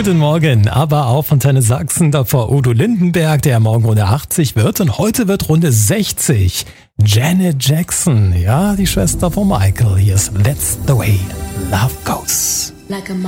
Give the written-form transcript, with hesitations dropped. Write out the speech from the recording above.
Guten Morgen, aber auch Fontane Sachsen, davor Udo Lindenberg, der morgen Runde 80 wird und heute wird Runde 60. Janet Jackson, ja, die Schwester von Michael. Hier ist That's the Way Love Goes. Like a